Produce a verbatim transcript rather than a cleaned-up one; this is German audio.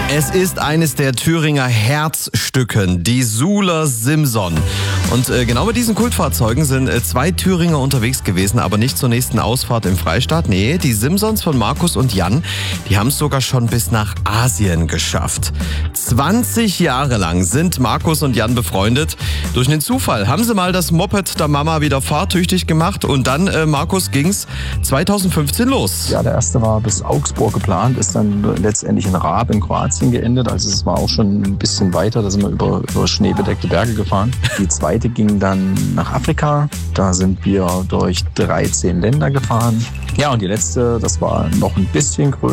Es ist eines der Thüringer Herzstücken, die Suler Simson. Und äh, genau mit diesen Kultfahrzeugen sind äh, zwei Thüringer unterwegs gewesen, aber nicht zur nächsten Ausfahrt im Freistaat. Nee, die Simsons von Markus und Jan, die haben es sogar schon bis nach Asien geschafft. zwanzig Jahre lang sind Markus und Jan befreundet. Durch einen Zufall haben sie mal das Moped der Mama wieder fahrtüchtig gemacht und dann, äh, Markus, ging's zweitausendfünfzehn los. Ja, der erste war bis Augsburg geplant, ist dann letztendlich in Raab in Kroatien geendet. Also es war auch schon ein bisschen weiter, da sind wir über, über schneebedeckte Berge gefahren. Die zweite ging dann nach Afrika. Da sind wir durch dreizehn Länder gefahren. Ja, und die letzte, das war noch ein bisschen größer.